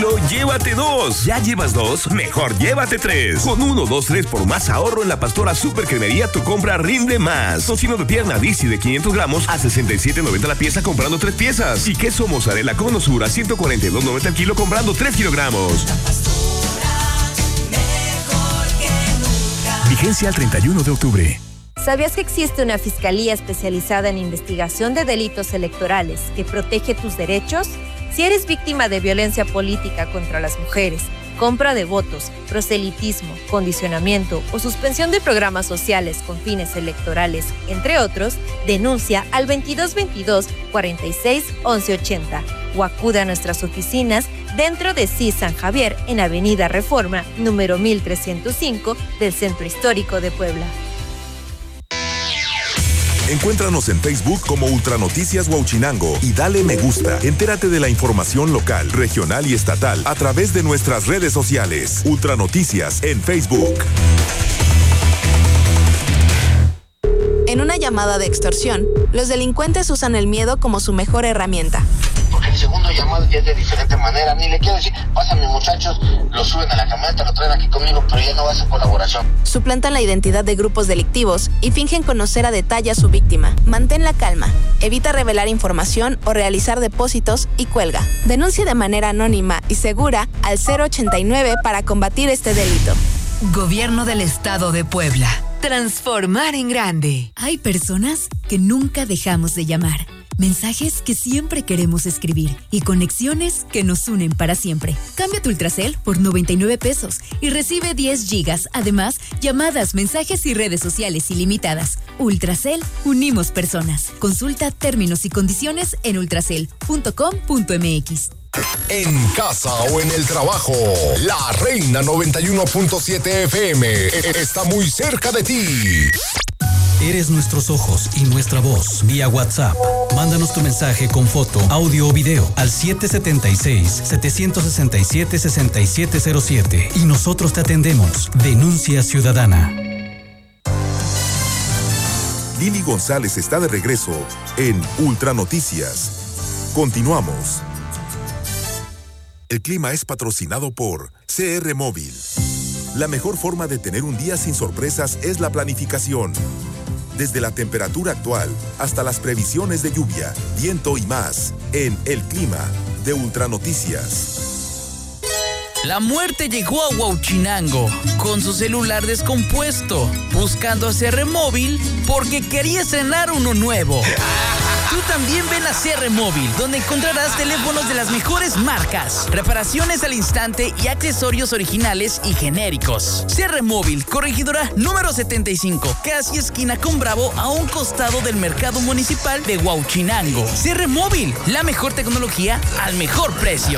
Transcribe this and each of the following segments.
estilo, llévate 2. ¿Ya llevas 2? Mejor llévate 3. Con 1, 2, 3 por más ahorro en la Pastora Super Cremería, tu compra rinde más. Tocino de pierna Dizzy de 500 gramos a $67.90 la pieza comprando 3 piezas. Y queso mozzarella con osura, $142.90 el kilo comprando 3 kilogramos. Vigencia al 31 de octubre. ¿Sabías que existe una fiscalía especializada en investigación de delitos electorales que protege tus derechos? Si eres víctima de violencia política contra las mujeres, compra de votos, proselitismo, condicionamiento o suspensión de programas sociales con fines electorales, entre otros, denuncia al 2222 46 1180 o acude a nuestras oficinas dentro de CIS San Javier en Avenida Reforma, número 1305 del Centro Histórico de Puebla. Encuéntranos en Facebook como Ultranoticias Huauchinango y dale me gusta. Entérate de la información local, regional y estatal a través de nuestras redes sociales. Ultranoticias en Facebook. En una llamada de extorsión, los delincuentes usan el miedo como su mejor herramienta. Porque el segundo llamado ya es de diferente manera. Ni le quiero decir, pásame muchachos, lo suben a la camioneta, lo traen aquí conmigo, pero ya no va a ser colaboración. Suplantan la identidad de grupos delictivos y fingen conocer a detalle a su víctima. Mantén la calma, evita revelar información o realizar depósitos y cuelga. Denuncia de manera anónima y segura al 089 para combatir este delito. Gobierno del Estado de Puebla. Transformar en grande. Hay personas que nunca dejamos de llamar. Mensajes que siempre queremos escribir y conexiones que nos unen para siempre. Cambia tu Ultracel por 99 pesos y recibe 10 gigas. Además, llamadas, mensajes y redes sociales ilimitadas. Ultracel, unimos personas. Consulta términos y condiciones en ultracel.com.mx. En casa o en el trabajo, la Reina 91.7 FM está muy cerca de ti. Eres nuestros ojos y nuestra voz vía WhatsApp. Mándanos tu mensaje con foto, audio o video al 776-767-6707 y nosotros te atendemos. Denuncia ciudadana. Lili González está de regreso en Ultranoticias. Continuamos. El clima es patrocinado por CR Móvil. La mejor forma de tener un día sin sorpresas es la planificación. Desde la temperatura actual hasta las previsiones de lluvia, viento y más, en El Clima de Ultranoticias. La muerte llegó a Huauchinango con su celular descompuesto, buscando a CR Móvil porque quería estrenar uno nuevo. Tú también ven a CR Móvil, donde encontrarás teléfonos de las mejores marcas, reparaciones al instante y accesorios originales y genéricos. CR Móvil, Corregidora número 75, casi esquina con Bravo, a un costado del mercado municipal de Huauchinango. CR Móvil, la mejor tecnología al mejor precio.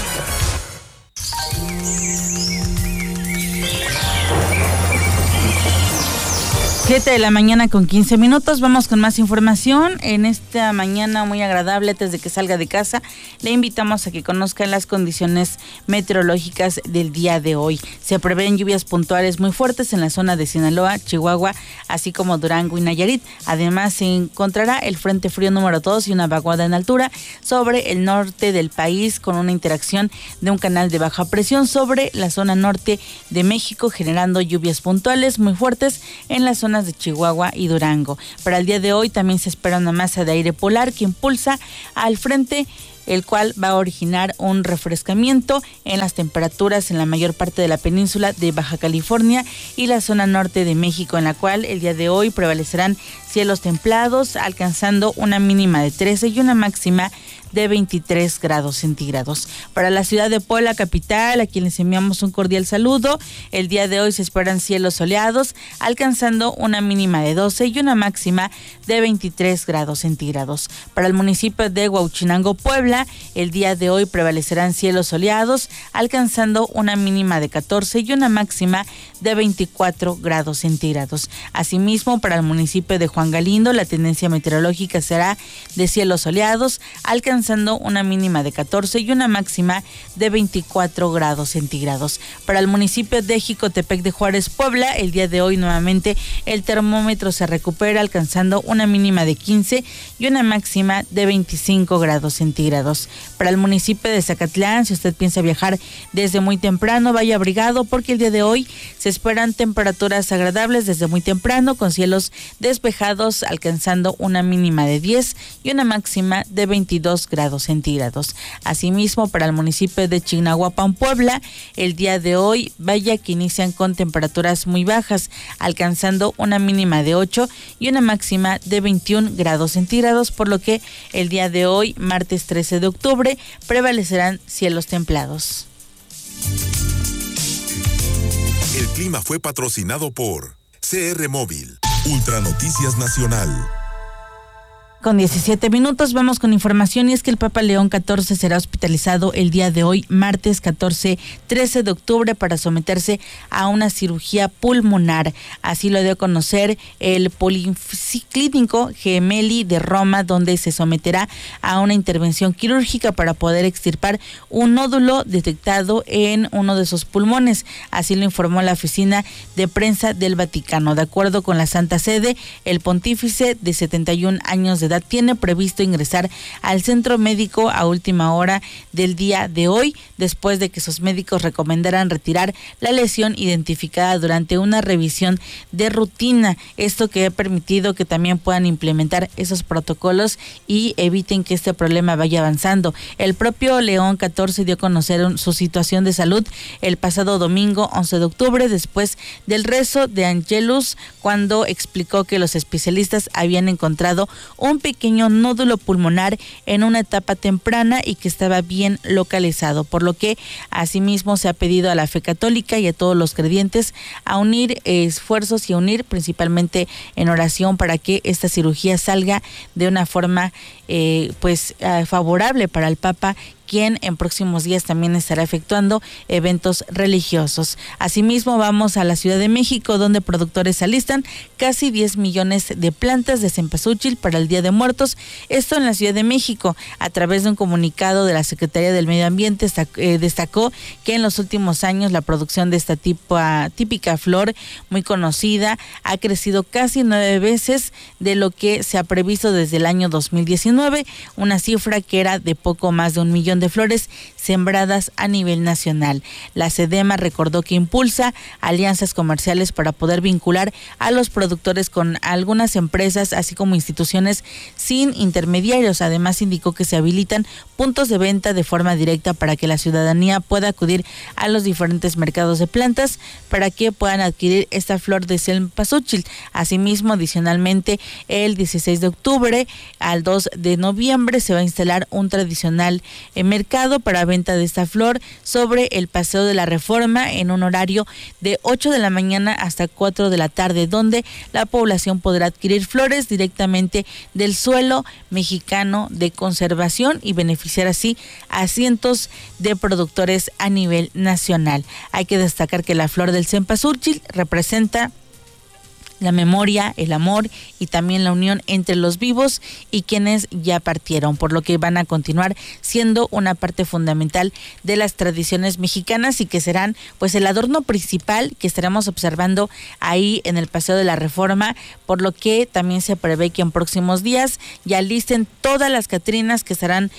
7 de la mañana con 15 minutos. Vamos con más información. En esta mañana muy agradable, antes de que salga de casa, le invitamos a que conozcan las condiciones meteorológicas del día de hoy. Se prevén lluvias puntuales muy fuertes en la zona de Sinaloa, Chihuahua, así como Durango y Nayarit. Además, se encontrará el Frente Frío número 2 y una vaguada en altura sobre el norte del país, con una interacción de un canal de baja presión sobre la zona norte de México, generando lluvias puntuales muy fuertes en las zonas de Chihuahua y Durango. Para el día de hoy también se espera una masa de aire polar que impulsa al frente, el cual va a originar un refrescamiento en las temperaturas en la mayor parte de la península de Baja California y la zona norte de México, en la cual el día de hoy prevalecerán cielos templados, alcanzando una mínima de 13 y una máxima de 23 grados centígrados. Para la ciudad de Puebla capital, a quien les enviamos un cordial saludo, el día de hoy se esperan cielos soleados, alcanzando una mínima de 12 y una máxima de 23 grados centígrados. Para el municipio de Huauchinango, Puebla, el día de hoy prevalecerán cielos soleados, alcanzando una mínima de 14 y una máxima de 24 grados centígrados. Asimismo, para el municipio de Juan Galindo, la tendencia meteorológica será de cielos soleados, alcanzando alcanzando una mínima de 14 y una máxima de 24 grados centígrados. Para el municipio de Jicotepec de Juárez, Puebla, el día de hoy nuevamente el termómetro se recupera alcanzando una mínima de 15 y una máxima de 25 grados centígrados. Para el municipio de Zacatlán, si usted piensa viajar desde muy temprano, vaya abrigado porque el día de hoy se esperan temperaturas agradables desde muy temprano con cielos despejados alcanzando una mínima de 10 y una máxima de 22 grados centígrados. Asimismo, para el municipio de Chignahuapan, Puebla, el día de hoy vaya que inician con temperaturas muy bajas, alcanzando una mínima de 8 y una máxima de 21 grados centígrados, por lo que el día de hoy, martes 13 de octubre, prevalecerán cielos templados. El clima fue patrocinado por CR Móvil, Ultra Noticias Nacional. Con 17 minutos vamos con información y es que el Papa León XIV será hospitalizado el día de hoy, martes 13 de octubre, para someterse a una cirugía pulmonar. Así lo dio a conocer el Policlínico Gemelli de Roma, donde se someterá a una intervención quirúrgica para poder extirpar un nódulo detectado en uno de sus pulmones. Así lo informó la oficina de prensa del Vaticano. De acuerdo con la Santa Sede, el pontífice de 71 años de edad tiene previsto ingresar al centro médico a última hora del día de hoy, después de que sus médicos recomendaran retirar la lesión identificada durante una revisión de rutina. Esto que ha permitido que también puedan implementar esos protocolos y eviten que este problema vaya avanzando. El propio León XIV dio a conocer su situación de salud el pasado domingo 11 de octubre, después del rezo de Angelus, cuando explicó que los especialistas habían encontrado un pequeño nódulo pulmonar en una etapa temprana y que estaba bien localizado, por lo que asimismo se ha pedido a la fe católica y a todos los creyentes a unir esfuerzos y a unir principalmente en oración para que esta cirugía salga de una forma favorable para el Papa, quien en próximos días también estará efectuando eventos religiosos. Asimismo, vamos a la Ciudad de México, donde productores alistan casi 10 millones de plantas de cempasúchil para el Día de Muertos. Esto en la Ciudad de México. A través de un comunicado de la Secretaría del Medio Ambiente destacó que en los últimos años la producción de esta típica flor muy conocida ha crecido casi 9 veces de lo que se ha previsto desde el año 2019, una cifra que era de poco más de 1 millón de flores sembradas a nivel nacional. La SEDEMA recordó que impulsa alianzas comerciales para poder vincular a los productores con algunas empresas, así como instituciones sin intermediarios. Además, indicó que se habilitan puntos de venta de forma directa para que la ciudadanía pueda acudir a los diferentes mercados de plantas para que puedan adquirir esta flor de cempasúchil. Asimismo, adicionalmente, el 16 de octubre al 2 de noviembre se va a instalar un tradicional mercado para venta de esta flor sobre el Paseo de la Reforma en un horario de 8 de la mañana hasta 4 de la tarde, donde la población podrá adquirir flores directamente del suelo mexicano de conservación y beneficiar así a cientos de productores a nivel nacional. Hay que destacar que la flor del cempasúchil representa la memoria, el amor y también la unión entre los vivos y quienes ya partieron, por lo que van a continuar siendo una parte fundamental de las tradiciones mexicanas y que serán pues el adorno principal que estaremos observando ahí en el Paseo de la Reforma, por lo que también se prevé que en próximos días ya listen todas las catrinas que estarán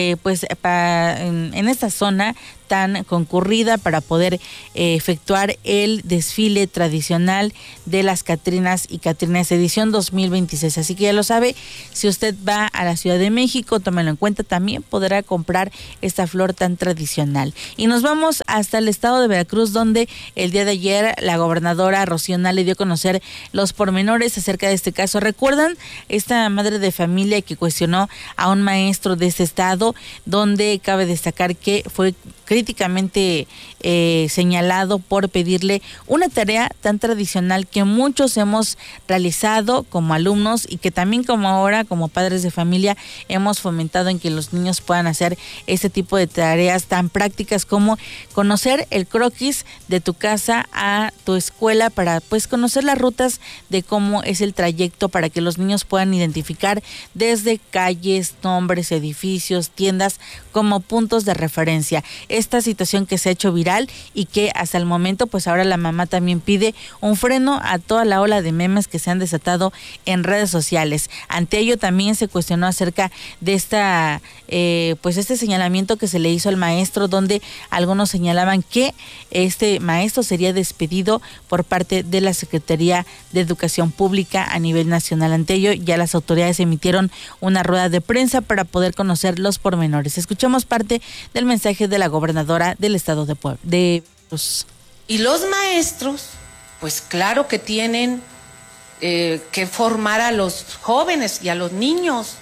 en esta zona tan concurrida para poder efectuar el desfile tradicional de las Catrinas y Catrinas edición 2026. Así que ya lo sabe, si usted va a la Ciudad de México, tómelo en cuenta, también podrá comprar esta flor tan tradicional. Y nos vamos hasta el estado de Veracruz, donde el día de ayer la gobernadora Rocío Nale dio a conocer los pormenores acerca de este caso. ¿Recuerdan esta madre de familia que cuestionó a un maestro de este estado, donde cabe destacar que fue crítica críticamente señalado por pedirle una tarea tan tradicional que muchos hemos realizado como alumnos y que también como ahora como padres de familia hemos fomentado en que los niños puedan hacer este tipo de tareas tan prácticas como conocer el croquis de tu casa a tu escuela para pues conocer las rutas de cómo es el trayecto para que los niños puedan identificar desde calles, nombres, edificios, tiendas como puntos de referencia. Esta situación que se ha hecho viral y que hasta el momento pues ahora la mamá también pide un freno a toda la ola de memes que se han desatado en redes sociales. Ante ello también se cuestionó acerca de esta pues este señalamiento que se le hizo al maestro, donde algunos señalaban que este maestro sería despedido por parte de la Secretaría de Educación Pública a nivel nacional. Ante ello ya las autoridades emitieron una rueda de prensa para poder conocer los pormenores. Escuchamos parte del mensaje de la gobernadora del estado de Puebla. Y los maestros, pues claro que tienen que formar a los jóvenes y a los niños.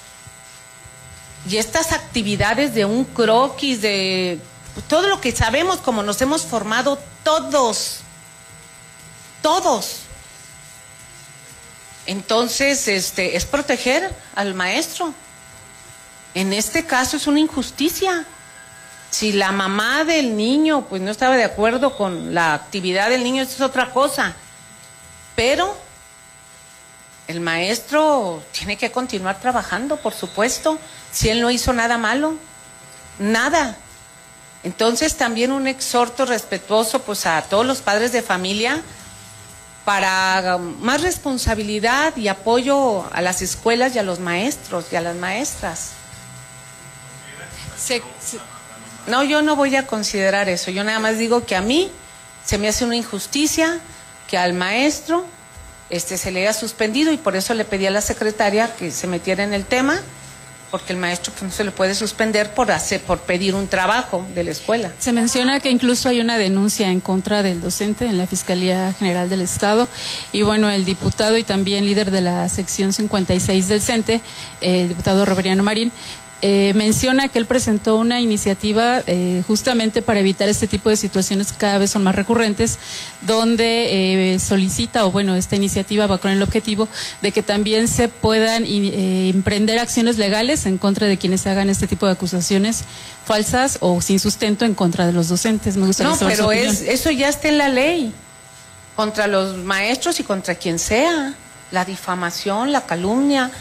Y estas actividades de un croquis, de todo lo que sabemos, como nos hemos formado todos. Entonces, es proteger al maestro. En este caso es una injusticia. Si la mamá del niño pues no estaba de acuerdo con la actividad del niño, eso es otra cosa. Pero el maestro tiene que continuar trabajando, por supuesto, si él no hizo nada malo, nada. Entonces también un exhorto respetuoso pues a todos los padres de familia para más responsabilidad y apoyo a las escuelas y a los maestros y a las maestras. No, yo no voy a considerar eso. Yo nada más digo que a mí se me hace una injusticia que al maestro se le haya suspendido, y por eso le pedí a la secretaria que se metiera en el tema, porque el maestro pues, no se le puede suspender por pedir un trabajo de la escuela. Se menciona que incluso hay una denuncia en contra del docente en la Fiscalía General del Estado, y bueno, el diputado y también líder de la sección 56 del CENTE, el diputado Reveriano Marín, menciona que él presentó una iniciativa justamente para evitar este tipo de situaciones que cada vez son más recurrentes, donde solicita, o bueno, esta iniciativa va con el objetivo de que también se puedan emprender acciones legales en contra de quienes hagan este tipo de acusaciones falsas o sin sustento en contra de los docentes. Me gustaría saber su opinión. Eso ya está en la ley, contra los maestros y contra quien sea, la difamación, la calumnia,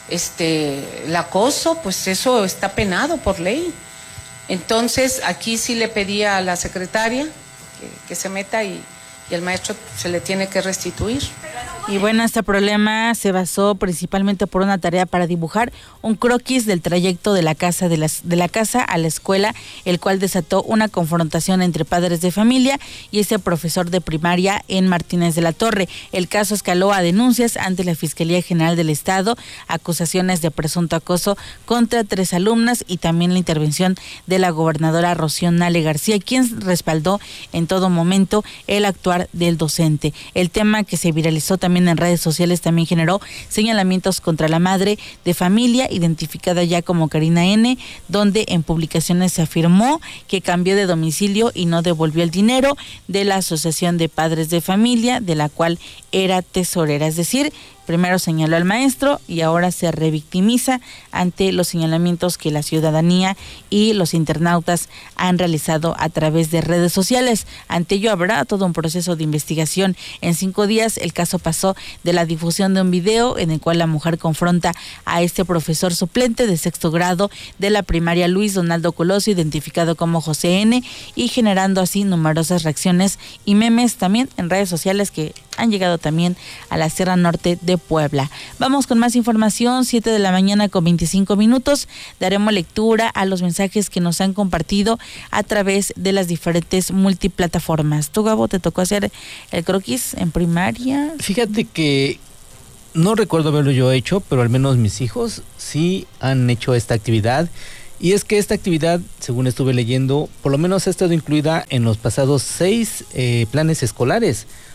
el acoso, pues eso está penado por ley. Entonces aquí sí le pedía a la secretaria que se meta y el maestro se le tiene que restituir. Y bueno, este problema se basó principalmente por una tarea para dibujar un croquis del trayecto de la casa a la escuela, el cual desató una confrontación entre padres de familia y ese profesor de primaria en Martínez de la Torre. El caso escaló a denuncias ante la Fiscalía General del Estado, acusaciones de presunto acoso contra 3 alumnas y también la intervención de la gobernadora Rocío Nale García, quien respaldó en todo momento el actuar del docente. El tema, que se viralizó también en redes sociales, también generó señalamientos contra la madre de familia, identificada ya como Karina N., donde en publicaciones se afirmó que cambió de domicilio y no devolvió el dinero de la Asociación de Padres de Familia, de la cual era tesorera. Es decir, primero señaló al maestro y ahora se revictimiza ante los señalamientos que la ciudadanía y los internautas han realizado a través de redes sociales. Ante ello habrá todo un proceso de investigación. En 5 días el caso pasó de la difusión de un video en el cual la mujer confronta a este profesor suplente de 6º grado de la primaria Luis Donaldo Colosio, identificado como José N., y generando así numerosas reacciones y memes también en redes sociales que han llegado también a la Sierra Norte de Puebla. Vamos con más información, 7:25 a.m. Daremos lectura a los mensajes que nos han compartido a través de las diferentes multiplataformas. ¿Tú, Gabo, te tocó hacer el croquis en primaria? Fíjate que no recuerdo haberlo yo hecho, pero al menos mis hijos sí han hecho esta actividad. Y es que esta actividad, según estuve leyendo, por lo menos ha estado incluida en los pasados 6 planes escolares.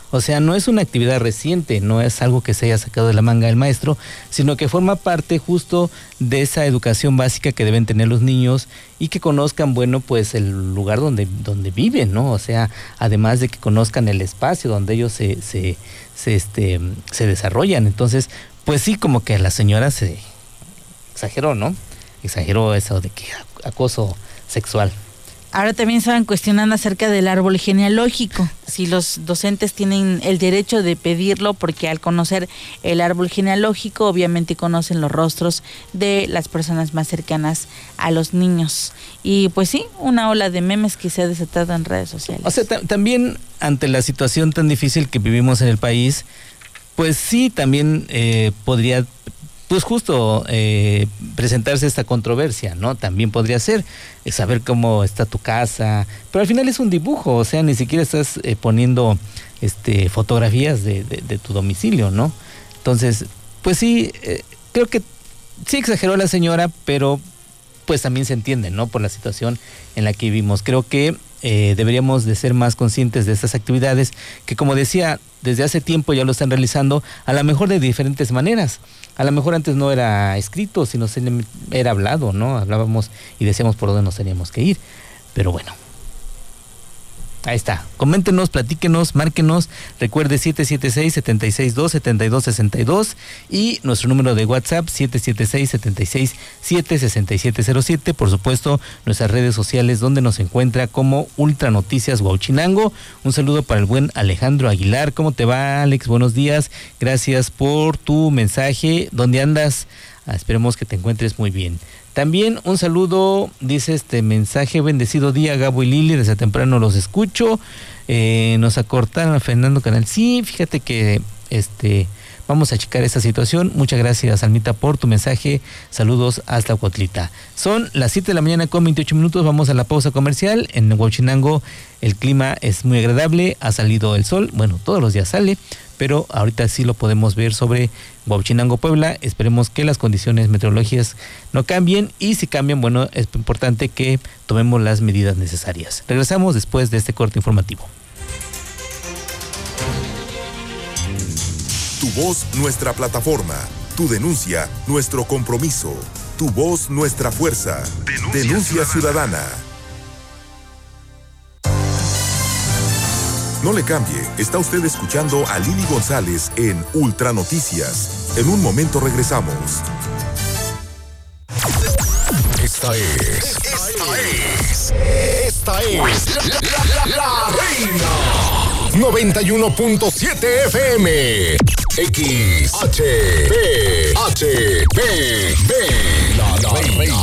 O sea, no es una actividad reciente, no es algo que se haya sacado de la manga del maestro, sino que forma parte justo de esa educación básica que deben tener los niños y que conozcan, bueno, pues el lugar donde viven, ¿no? O sea, además de que conozcan el espacio donde ellos se desarrollan. Entonces, pues sí, como que la señora se exageró, ¿no? Exageró eso de que acoso sexual. Ahora también estaban cuestionando acerca del árbol genealógico, si los docentes tienen el derecho de pedirlo, porque al conocer el árbol genealógico obviamente conocen los rostros de las personas más cercanas a los niños. Y pues sí, una ola de memes que se ha desatado en redes sociales. O sea, también ante la situación tan difícil que vivimos en el país, pues sí, también podría... pues justo presentarse esta controversia, ¿no? También podría ser saber cómo está tu casa, pero al final es un dibujo, o sea, ni siquiera estás poniendo fotografías de tu domicilio, ¿no? Entonces, pues sí, creo que sí exageró la señora, pero pues también se entiende, ¿no? Por la situación en la que vivimos. Creo que deberíamos de ser más conscientes de estas actividades que, como decía, desde hace tiempo ya lo están realizando, a lo mejor de diferentes maneras. A lo mejor antes no era escrito, sino era hablado, ¿no? Hablábamos y decíamos por dónde nos teníamos que ir. Pero bueno, ahí está. Coméntenos, platíquenos, márquenos. Recuerde 776-762-7262 y nuestro número de WhatsApp 776-767-6707. Por supuesto, nuestras redes sociales donde nos encuentra como Ultra Noticias Huauchinango. Un saludo para el buen Alejandro Aguilar. ¿Cómo te va, Alex? Buenos días. Gracias por tu mensaje. ¿Dónde andas? Esperemos que te encuentres muy bien. También un saludo, dice este mensaje: bendecido día, Gabo y Lili, desde temprano los escucho. Nos acortaron a Fernando Canal. Sí, fíjate que vamos a checar esta situación. Muchas gracias, Almita, por tu mensaje. Saludos hasta Huatlita. Son las 7 de la mañana con 28 minutos. Vamos a la pausa comercial. En Huauchinango el clima es muy agradable. Ha salido el sol. Bueno, todos los días sale, pero ahorita sí lo podemos ver sobre Huauchinango, Puebla. Esperemos que las condiciones meteorológicas no cambien, y si cambian, bueno, es importante que tomemos las medidas necesarias. Regresamos después de este corte informativo. Tu voz, nuestra plataforma. Tu denuncia, nuestro compromiso. Tu voz, nuestra fuerza. Denuncia ciudadana. No le cambie, está usted escuchando a Lili González en Ultra Noticias. En un momento regresamos. Esta es la Reina 91.7 FM XHPHPB, la Reina.